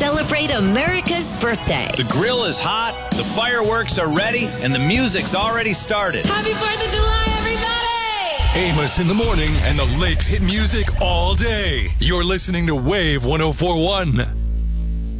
celebrate America's birthday. The grill is hot, the fireworks are ready, and the music's already started. Happy 4th of July, everybody! Amos in the morning and the Lakes hit music all day. You're listening to Wave 104.1.